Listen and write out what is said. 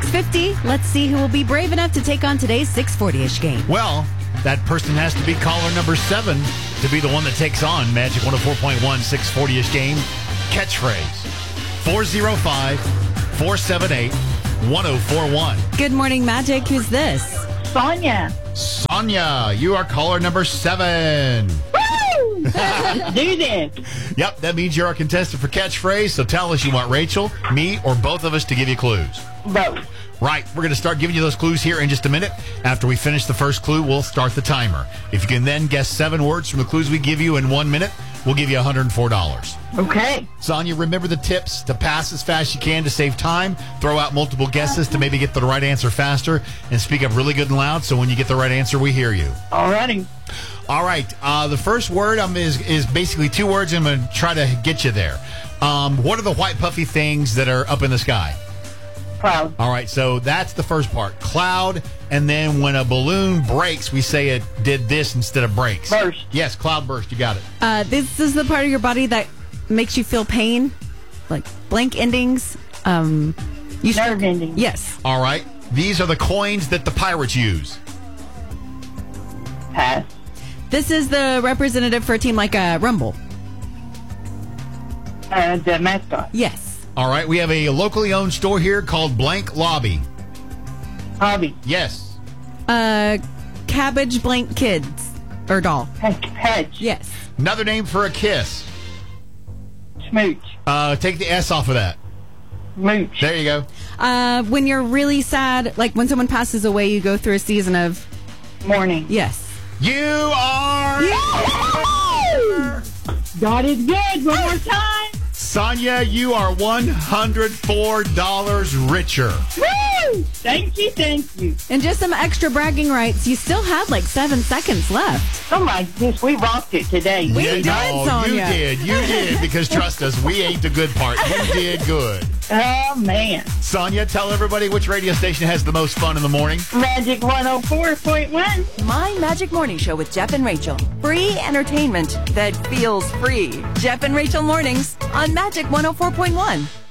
6:50. Let's see who will be brave enough to take on today's 640-ish game. Well, that person has to be caller number 7 to be the one that takes on Magic 104.1 640-ish game. Catchphrase 405-478-1041. Good morning, Magic. Who's this? Sonia. Sonia, you are caller number 7. Woo! Let's do this. Yep, that means you're our contestant for catchphrase. So tell us, you want Rachel, me, or both of us to give you clues? Both. Right, we're going to start giving you those clues here in just a minute. After we finish the first clue, we'll start the timer. If you can then guess 7 words from the clues we give you in 1 minute, we'll give you $104. Okay. Sonia, remember the tips to pass as fast as you can to save time. Throw out multiple guesses to maybe get the right answer faster. And speak up really good and loud so when you get the right answer, we hear you. Alrighty. All right, the first word is basically 2 words. I'm going to try to get you there. What are the white puffy things that are up in the sky? Cloud. All right, so that's the first part. Cloud, and then when a balloon breaks, we say it did this instead of breaks. Burst. Yes, cloud burst. You got it. This is the part of your body that makes you feel pain, like blank endings. Nerve endings. Yes. All right. These are the coins that the pirates use. Pass. This is the representative for a team like Rumble. The mascot. Yes. All right. We have a locally owned store here called Blank Lobby. Hobby. Yes. Cabbage blank kids or doll. Hedge. Yes. Another name for a kiss. Smooch. Take the S off of that. Mooch. There you go. When you're really sad, like when someone passes away, you go through a season of Morning. yes. You are... God is good. One more time. Sonia, you are $104 richer. Woo! Thank you, thank you. And just some extra bragging rights. You still had like 7 seconds left. Oh my goodness, we rocked it today. We did, Sonia. You did, because trust us, we ate the good part. You did good. Oh man. Sonia, tell everybody which radio station has the most fun in the morning. Magic 104.1. My Magic Morning Show with Jeff and Rachel. Free entertainment that feels free. Jeff and Rachel Mornings on Magic 104.1.